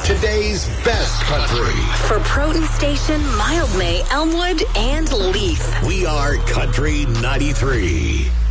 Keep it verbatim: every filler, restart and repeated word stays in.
Today's best country. For Proton Station, Mildmay, Elmwood, and Leith. We are Country ninety-three.